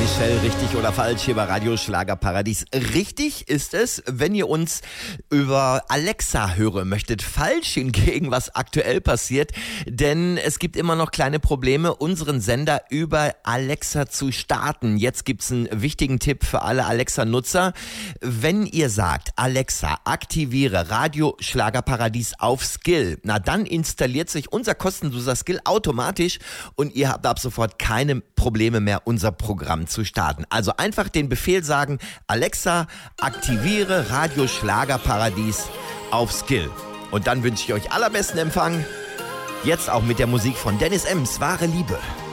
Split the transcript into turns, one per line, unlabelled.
Michelle, richtig oder falsch hier bei Radio Schlagerparadies. Richtig ist es, wenn ihr uns über Alexa hören möchtet. Falsch hingegen, was aktuell passiert, denn es gibt immer noch kleine Probleme, unseren Sender über Alexa zu starten. Jetzt gibt's einen wichtigen Tipp für alle Alexa-Nutzer. Wenn ihr sagt, Alexa, aktiviere Radio Schlagerparadies auf Skill, na dann installiert sich unser kostenloser Skill automatisch und ihr habt ab sofort keine Probleme mehr, unser Programm zu starten. Also einfach den Befehl sagen, Alexa, aktiviere Radio Schlagerparadies auf Skill. Und dann wünsche ich euch allerbesten Empfang. Jetzt auch mit der Musik von Dennis Ems, Wahre Liebe.